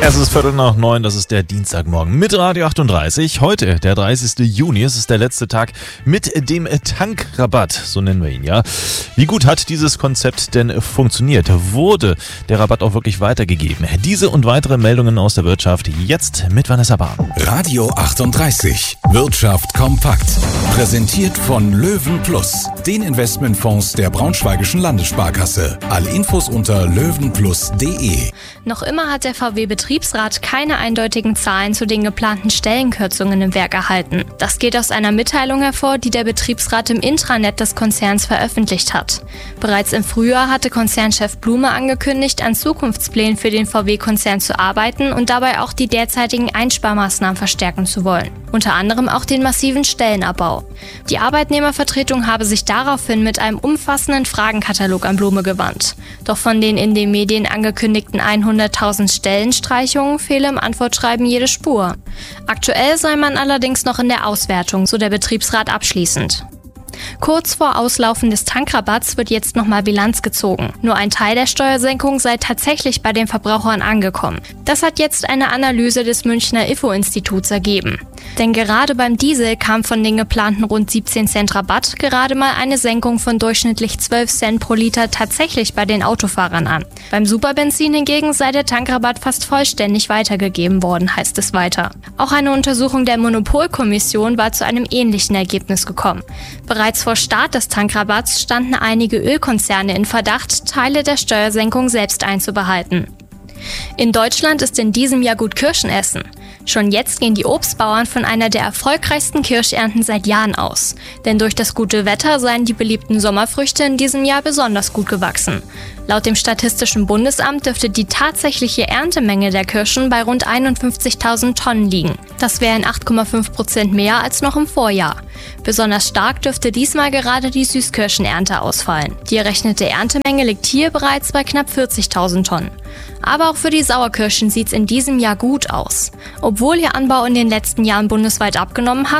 Es ist 8:45, das ist der Dienstagmorgen mit Radio 38. Heute, der 30. Juni, es ist der letzte Tag mit dem Tankrabatt, so nennen wir ihn, ja. Wie gut hat dieses Konzept denn funktioniert? Wurde der Rabatt auch wirklich weitergegeben? Diese und weitere Meldungen aus der Wirtschaft jetzt mit Vanessa Bahn. Radio 38, Wirtschaft kompakt. Präsentiert von Löwen Plus, den Investmentfonds der Braunschweigischen Landessparkasse. Alle Infos unter löwenplus.de. Noch immer hat der VW-Betriebsrat keine eindeutigen Zahlen zu den geplanten Stellenkürzungen im Werk erhalten. Das geht aus einer Mitteilung hervor, die der Betriebsrat im Intranet des Konzerns veröffentlicht hat. Bereits im Frühjahr hatte Konzernchef Blume angekündigt, an Zukunftsplänen für den VW-Konzern zu arbeiten und dabei auch die derzeitigen Einsparmaßnahmen verstärken zu wollen. Unter anderem auch den massiven Stellenabbau. Die Arbeitnehmervertretung habe sich daraufhin mit einem umfassenden Fragenkatalog an Blume gewandt. Doch von den in den Medien angekündigten 100.000 Stellenstreichungen fehle im Antwortschreiben jede Spur. Aktuell sei man allerdings noch in der Auswertung, so der Betriebsrat abschließend. Kurz vor Auslaufen des Tankrabatts wird jetzt nochmal Bilanz gezogen. Nur ein Teil der Steuersenkung sei tatsächlich bei den Verbrauchern angekommen. Das hat jetzt eine Analyse des Münchner IFO-Instituts ergeben. Denn gerade beim Diesel kam von den geplanten rund 17 Cent Rabatt gerade mal eine Senkung von durchschnittlich 12 Cent pro Liter tatsächlich bei den Autofahrern an. Beim Superbenzin hingegen sei der Tankrabatt fast vollständig weitergegeben worden, heißt es weiter. Auch eine Untersuchung der Monopolkommission war zu einem ähnlichen Ergebnis gekommen. Bereits vor Start des Tankrabatts standen einige Ölkonzerne in Verdacht, Teile der Steuersenkung selbst einzubehalten. In Deutschland ist in diesem Jahr gut Kirschen essen. Schon jetzt gehen die Obstbauern von einer der erfolgreichsten Kirschernten seit Jahren aus. Denn durch das gute Wetter seien die beliebten Sommerfrüchte in diesem Jahr besonders gut gewachsen. Laut dem Statistischen Bundesamt dürfte die tatsächliche Erntemenge der Kirschen bei rund 51.000 Tonnen liegen. Das wären 8,5% mehr als noch im Vorjahr. Besonders stark dürfte diesmal gerade die Süßkirschenernte ausfallen. Die errechnete Erntemenge liegt hier bereits bei knapp 40.000 Tonnen. Aber auch für die Sauerkirschen sieht's in diesem Jahr gut aus. Obwohl ihr Anbau in den letzten Jahren bundesweit abgenommen hat,